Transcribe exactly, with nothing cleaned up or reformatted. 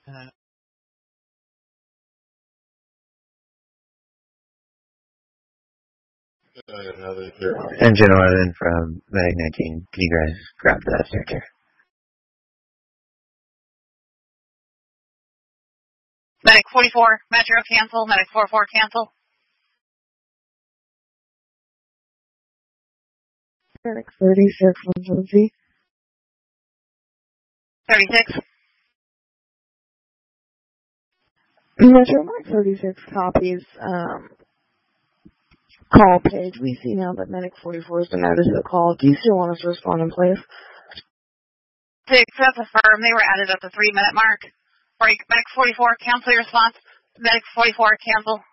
Uh, Engine eleven from Medic nineteen. Can you guys grab that sector? Medic forty-four, Metro cancel. Medic forty-four cancel. Medic thirty-six, one twenty. thirty-six. Metro Mark thirty-six copies. Um, call page. We see now that Medic forty-four has been added to the call. Do you still want us to respond in place? Six, that's affirmed. They were added at the three minute mark. Break. Medic forty-four, cancel your response. Medic forty-four, cancel.